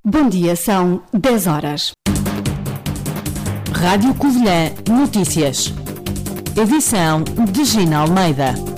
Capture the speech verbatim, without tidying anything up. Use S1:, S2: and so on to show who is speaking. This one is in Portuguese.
S1: Bom dia, são dez horas.
S2: Rádio Covilhã Notícias. Edição de Gina Almeida.